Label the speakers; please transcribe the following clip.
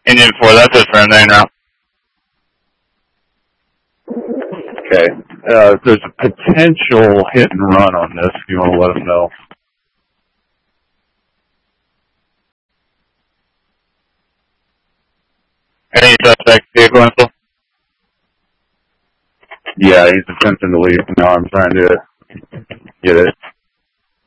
Speaker 1: Indian 4, that's it for him there now.
Speaker 2: Okay. There's a potential hit and run on this if you want to let them know.
Speaker 1: Any suspect vehicle info?
Speaker 2: Yeah, he's attempting to leave. Now I'm trying to get it.